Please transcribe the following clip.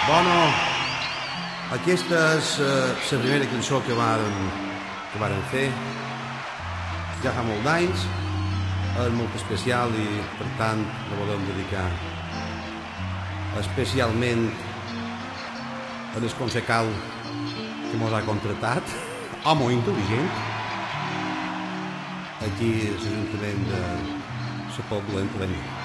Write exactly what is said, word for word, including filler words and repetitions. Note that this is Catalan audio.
Bueno, aquesta és uh, la primera cançó que varen, que varen fer. Ja fa molt d'anys, és molt especial i, per tant, la volem dedicar especialment a el concejal que mos ha contratat, home intel·ligent, aquí a l'Ajuntament de la Pobla d'Entrenyà.